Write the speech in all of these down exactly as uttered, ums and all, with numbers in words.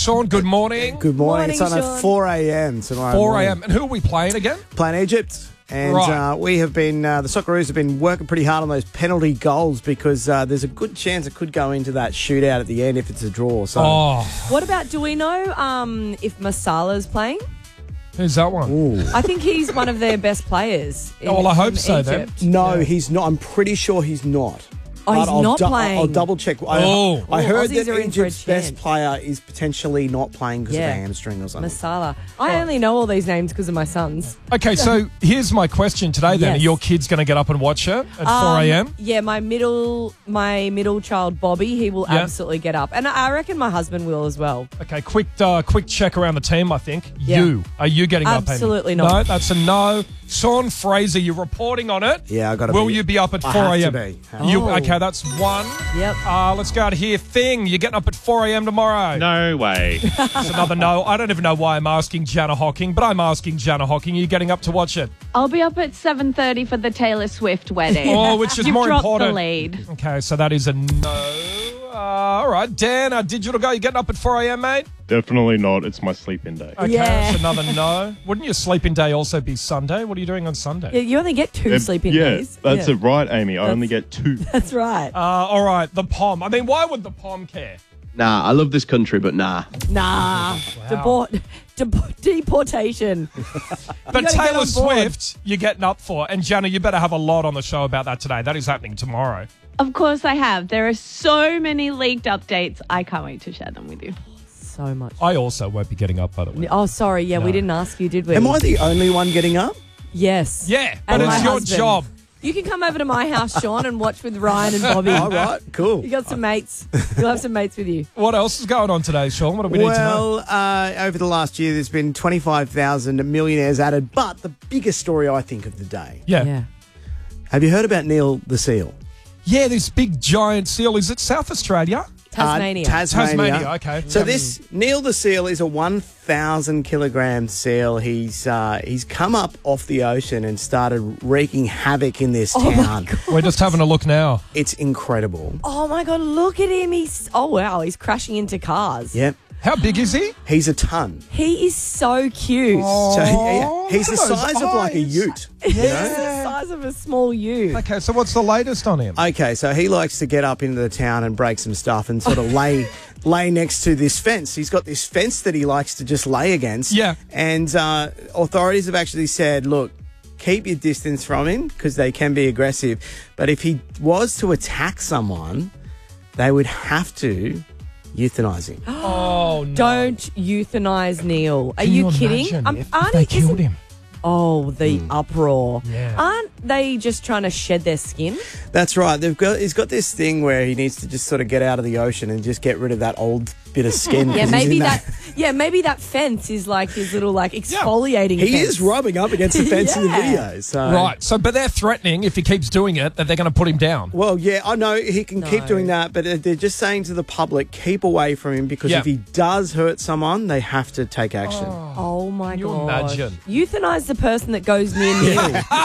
Sean, good morning. Good morning. Morning, it's on Sean. at four a.m. tomorrow four morning. a.m. And who are we playing again? Playing Egypt. And Right. uh, we have been, uh, the Socceroos have been working pretty hard on those penalty goals because uh, there's a good chance it could go into that shootout at the end if it's a draw. So, Oh, What about, do we know um, if Masala's playing? who's that one? Ooh. I think he's one of their best players. In, Oh, well, I hope in so then. Egypt. No, Yeah. he's not. I'm pretty sure he's not. Oh, he's But I'll not du- playing. I'll double check. I, Oh. I Oh, heard Aussies that are in for a Egypt's best chance. player is potentially not playing because Yeah. of a hamstring or something. Masala. I only know all these names because of my sons. Okay, so here's my question today then. Yes. Are your kids going to get up and watch it at four a.m.? Um, yeah, my middle my middle child Bobby, he will Yeah. absolutely get up, and I reckon my husband will as well. Okay, quick uh, quick check around the team, I think. Yeah. You. Are you getting up, Amy? Absolutely not. No, that's a no. Sean Fraser, you're reporting on it. Yeah, I gotta Will be- you be up at I four have to a.m.? be. Have You, to. okay, that's one. Yep. Uh, let's go out here. Thing, you're getting up at four a.m. tomorrow. No way. That's another no. I don't even know why I'm asking Jana Hocking, but I'm asking Jana Hocking. Are you getting up to watch it? I'll be up at seven thirty for the Taylor Swift wedding. Oh, which is You've more dropped important. the lead. Okay, so that is a no. Uh, all right, Dan, uh, digital guy, you getting up at four a.m., mate? Definitely not. It's my sleep-in day. Okay, Yeah. that's another no. Wouldn't your sleeping day also be Sunday? What are you doing on Sunday? Yeah, you only get two Uh, sleeping yeah, days. that's yeah. it, right, Amy. I only get two. That's right. Uh, all right, the P O M. I mean, why would the P O M care? Nah, I love this country, but nah. Nah. Deport, dep- deportation. But gotta get Taylor on board. Swift, you're getting up for. And Jana, you better have a lot on the show about that today. That is happening tomorrow. Of course I have. There are so many leaked updates. I can't wait to share them with you. So much. I also won't be getting up, by the way. Oh, sorry. Yeah, we didn't ask you, did we? Am I the only one getting up? Yes. Yeah, but And it's my your husband. job. You can come over to my house, Sean, and watch with Ryan and Bobby. All right, cool. You got some mates. You'll have some mates with you. What else is going on today, Sean? What do we need to know? Well, uh, over the last year, there's been twenty-five thousand millionaires added, but the biggest story, I think, of the day. Yeah. Yeah. Have you heard about Neil the Seal? Yeah, this big giant seal. Is it South Australia? Tasmania. Uh, Tasmania. Tasmania, okay. So Yeah. this Neil the Seal is a one thousand kilogram seal. He's uh, he's come up off the ocean and started wreaking havoc in this Oh, my town. God. We're just having a look now. It's incredible. Oh, my God. Look at him. He's, oh, wow. He's crashing into cars. Yep. How big is he? He's a ton. He is so cute. So yeah, he's the look at those size of like a eyes. ute. He's the size of a small ute. Okay, so what's the latest on him? Okay, so he likes to get up into the town and break some stuff and sort of lay lay next to this fence. He's got this fence that he likes to just lay against. Yeah. And uh, authorities have actually said, look, keep your distance from him because they can be aggressive. But if he was to attack someone, they would have to euthanize him. Oh, no. Don't euthanize Neil. Are Can you, you kidding? imagine Um, if, if aren't they he- killed isn't- him? Oh, the uproar. Yeah. Aren't they just trying to shed their skin? That's right. They've got he's got this thing where he needs to just sort of get out of the ocean and just get rid of that old bit of skin. Yeah, 'cause he's maybe in that. Yeah, maybe that fence is like his little like exfoliating. He fence. is rubbing up against the fence in the Yeah. video. So Right, so but they're threatening if he keeps doing it that they're going to put him down. Well, yeah, I know he can keep No. doing that, but uh, they're just saying to the public, keep away from him because Yeah. if he does hurt someone, they have to take action. Oh my Can you god! imagine? Euthanize the person that goes near Neil.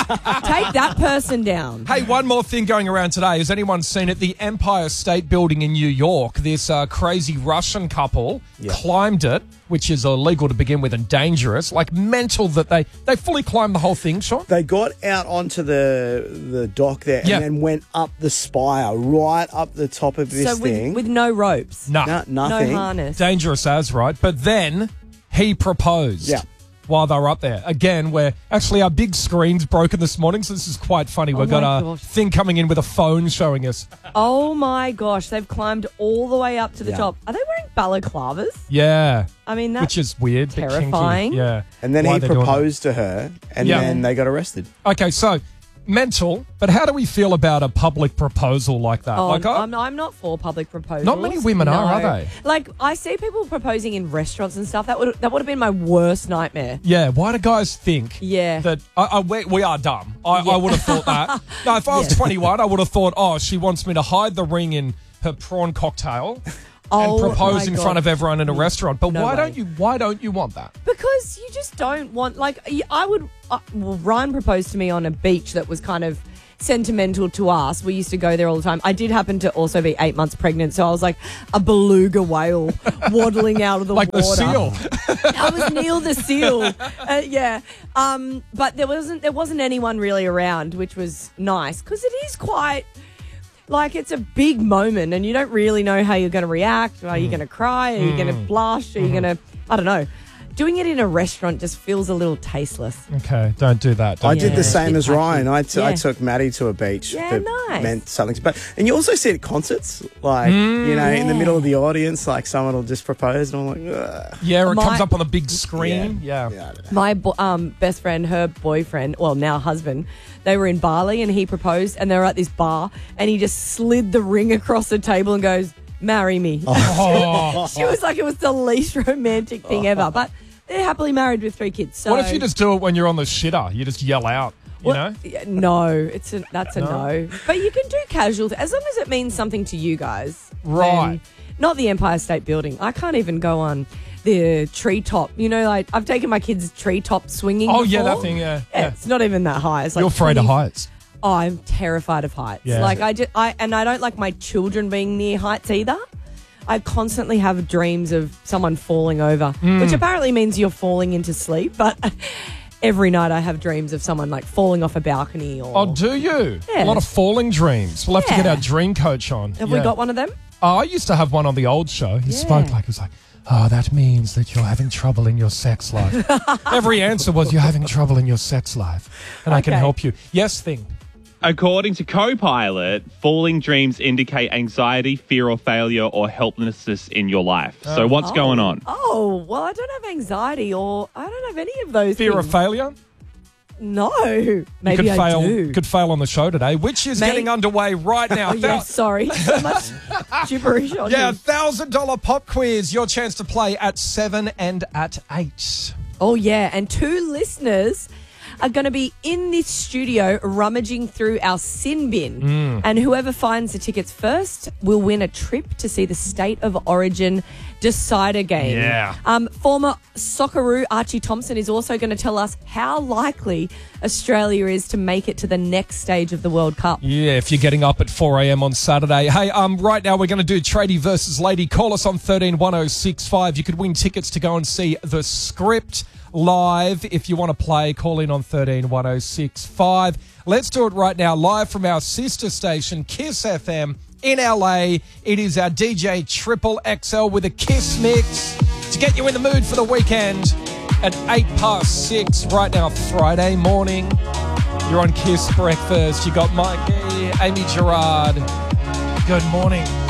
Take that person down. Hey, one more thing going around today. Has anyone seen it? The Empire State Building in New York. This uh, crazy Russian couple Yeah. climbed it, which is illegal to begin with and dangerous. Like mental that they they fully climbed the whole thing, Sean. They got out onto the the dock there Yeah. and then went up the spire, right up the top of this So thing. with with no ropes, Nah, No- no nothing. harness. dangerous as right. But then he proposed. Yeah. While they were up there. Again, where actually our big screen's broken this morning, so this is quite funny. We've got my a gosh. thing coming in with a phone showing us. Oh my gosh! They've climbed all the way up to the Yeah. top. Are they wearing balaclavas? Yeah. I mean, that's Which is weird. bit kinky. terrifying. Yeah. and then Why he they're doing that. proposed to her, and Yeah. then they got arrested. Okay, so mental, but how do we feel about a public proposal like that? Oh, like, I- I'm, I'm not for public proposals. Not many women are, are No. they? Like, I see people proposing in restaurants and stuff. That would that would have been my worst nightmare. yeah, why do guys think Yeah. that I, I, we, we are dumb? I, Yeah. I would have thought that. No, if I was Yeah. twenty-one, I would have thought, oh, she wants me to hide the ring in her prawn cocktail Oh, and propose my in God. front of everyone in a restaurant. But No why way. don't you? Why don't you want that? Because you just don't want, like, y- I would, uh, well, Ryan proposed to me on a beach that was kind of sentimental to us. We used to go there all the time. I did happen to also be eight months pregnant, so I was like a beluga whale waddling out of the Like water. the seal. I was Neil the seal. Uh, yeah. Um, but there wasn't there wasn't anyone really around, which was nice because it is quite like it's a big moment and you don't really know how you're going to react. Are you going to cry? Are you going to blush? Are you going to, I don't know. Doing it in a restaurant just feels a little tasteless. Okay, don't do that. Don't I do did Yeah. the same as Bit Ryan. I, t- I Yeah. took Maddie to a beach Yeah, that nice. meant something. But and you also see it at concerts, like you know, in the middle of the audience, like someone will just propose, and I'm like, ugh. Yeah, or it My- comes up on the big screen. Yeah. Yeah, I don't know. My bo- um, best friend, her boyfriend, well, now husband, they were in Bali and he proposed and they were at this bar and he just slid the ring across the table and goes, marry me. Oh. She was like, it was the least romantic thing ever. But they're happily married with three kids. So What if you just do it when you're on the shitter? You just yell out, you Well, know? yeah, No, it's a, that's a no. But you can do casual, th- as long as it means something to you guys. Right. then- Not the Empire State Building. I can't even go on the treetop. You know, like I've taken my kids treetop swinging. Oh, yeah, before. that thing, yeah. Yeah, yeah. it's not even that high. It's like You're afraid of twenty heights. Oh, I'm terrified of heights. Yeah. Like I just, I and I don't like my children being near heights either. I constantly have dreams of someone falling over, Mm. which apparently means you're falling into sleep. But every night I have dreams of someone like falling off a balcony or. Oh, do you? Yeah. A lot of falling dreams. We'll have to get Yeah. our dream coach on. have we Yeah. got one of them? Oh, I used to have one on the old show. He Yeah. spoke like, he was like, oh, that means that you're having trouble in your sex life. Every answer was, you're having trouble in your sex life. And I can Okay. help you. Yes, thing. According to Copilot, falling dreams indicate anxiety, fear or failure, or helplessness in your life. So what's going on? Oh, well, I don't have anxiety or I don't have any of those Fear of things. failure? No. You Maybe could I fail, do. could fail on the show today, which is May- getting underway right now. Oh, yeah, sorry. So much gibberish on Yeah, you. thousand dollar pop quiz. Your chance to play at seven and at eight. Oh, yeah. And two listeners are going to be in this studio rummaging through our sin bin. Mm. And whoever finds the tickets first will win a trip to see the State of Origin decider game. Yeah. Um, former Socceroo Archie Thompson is also going to tell us how likely Australia is to make it to the next stage of the World Cup. Yeah, if you're getting up at four a.m. on Saturday. Hey, um, right now we're going to do Tradie versus Lady. Call us on thirteen one oh six five. You could win tickets to go and see The Script live. If you want to play, call in on thirteen one oh six five. Let's do it right now, live from our sister station, Kiss F M in L A. It is our D J Triple X L with a Kiss mix to get you in the mood for the weekend at eight past six right now, Friday morning. You're on Kiss Breakfast. You got Mikey, Amy Gerard. Good morning.